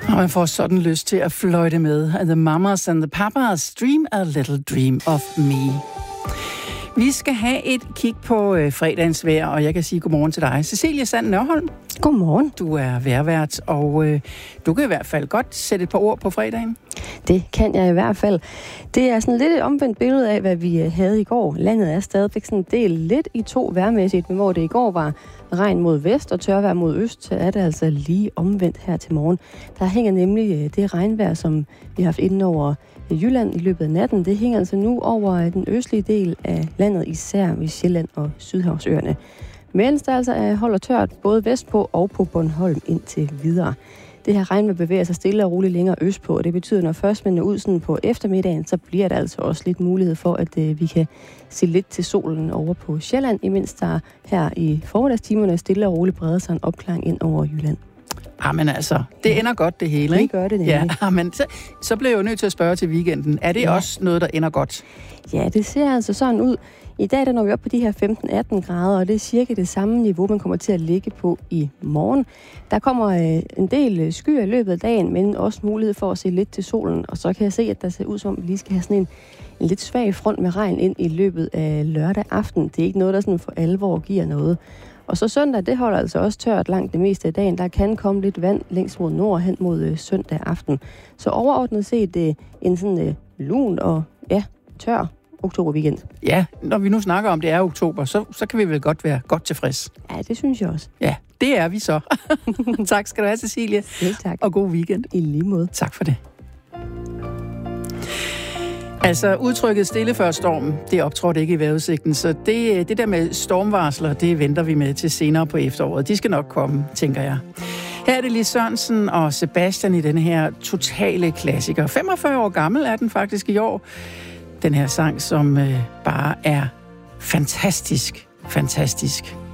Og man får sådan lyst til at fløjte med. The Mamas and the Papas, Dream a Little Dream of Me. Vi skal have et kig på fredagens vejr, og jeg kan sige godmorgen til dig. Cecilie Sand Nørholm. Godmorgen. Du er vejrvært, og du kan i hvert fald godt sætte et par ord på fredagen. Det kan jeg i hvert fald. Det er sådan lidt et omvendt billede af, hvad vi havde i går. Landet er stadigvæk sådan delt lidt i to vejrmæssigt, men hvor det i går var regn mod vest og tørvejr mod øst, så er det altså lige omvendt her til morgen. Der hænger nemlig det regnvejr, som vi har haft inden over Jylland i løbet af natten. Det hænger altså nu over den østlige del af landet, især ved Sjælland og Sydhavsøerne. Mens der altså holder tørt både vestpå og på Bornholm indtil videre. Det her regnvejr bevæger sig stille og roligt længere østpå, og det betyder, når først man er ud sådan på eftermiddagen, så bliver der altså også lidt mulighed for, at vi kan se lidt til solen over på Sjælland, imens der her i formiddagstimerne stille og roligt breder sig en opklaring ind over Jylland. Jamen altså, det ender godt det hele, ikke? Det gør det nemlig. Ja, men så bliver jeg jo nødt til at spørge til weekenden. Er det også noget, der ender godt? Ja, det ser altså sådan ud. I dag der når vi op på de her 15-18 grader, og det er cirka det samme niveau, man kommer til at ligge på i morgen. Der kommer en del skyer i løbet af dagen, men også mulighed for at se lidt til solen. Og så kan jeg se, at der ser ud som, at vi lige skal have sådan en lidt svag front med regn ind i løbet af lørdag aften. Det er ikke noget, der sådan for alvor giver noget. Og så søndag, det holder altså også tørt langt det meste af dagen. Der kan komme lidt vand længst mod nord hen mod søndag aften. Så overordnet set en sådan lun og tør oktoberweekend. Ja, når vi nu snakker om, det er oktober, så kan vi vel godt være godt tilfreds. Ja, det synes jeg også. Ja, det er vi så. Tak skal du have, Cecilie. Selv tak. Og god weekend. I lige måde. Tak for det. Altså, udtrykket stille før storm, det optrådte ikke i vejrudsigten, så det der med stormvarsler, det venter vi med til senere på efteråret. De skal nok komme, tænker jeg. Her er det Lis Sørensen og Sebastian i denne her totale klassiker. 45 år gammel er den faktisk i år. Den her sang, som bare er fantastisk, fantastisk.